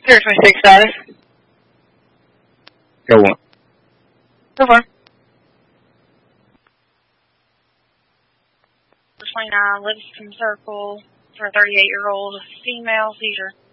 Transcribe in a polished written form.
026 status. Go on. So far. 29 Livingston Circle for a 38-year-old female seizure.